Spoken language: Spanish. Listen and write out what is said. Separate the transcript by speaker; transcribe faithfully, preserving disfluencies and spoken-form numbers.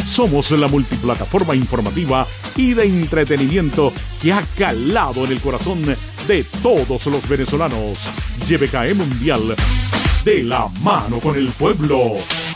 Speaker 1: Somos la multiplataforma informativa y de entretenimiento que ha calado en el corazón de todos los venezolanos. Y B K E Mundial, de la mano con el pueblo.